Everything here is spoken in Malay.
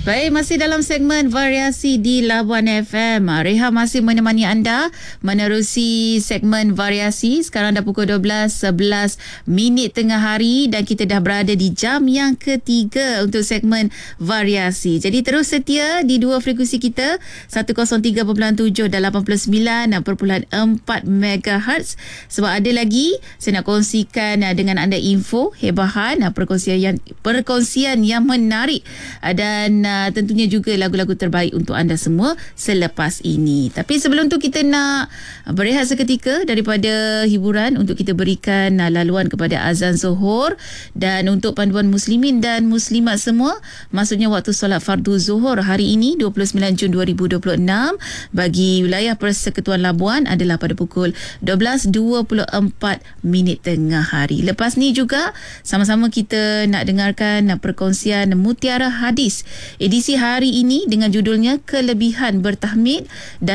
Baik, masih dalam segmen variasi di Labuan FM. Reha masih menemani anda menerusi segmen variasi. Sekarang dah pukul 12:11 tengah hari dan kita dah berada di jam yang ketiga untuk segmen variasi. Jadi terus setia di dua frekuensi kita, 103.7 dan 89.4 MHz. Sebab ada lagi saya nak kongsikan dengan anda info hebahan, perkongsian yang menarik dan tentunya juga lagu-lagu terbaik untuk anda semua selepas ini. Tapi sebelum tu kita nak berehat seketika daripada hiburan untuk kita berikan laluan kepada azan Zuhur dan untuk panduan muslimin dan muslimat semua. Maksudnya waktu solat fardu Zuhur hari ini 29 Jun 2026 bagi wilayah Persekutuan Labuan adalah pada pukul 12.24 tengah hari. Lepas ni juga sama-sama kita nak dengarkan perkongsian Mutiara Hadis edisi hari ini dengan judulnya Kelebihan Bertahmid dan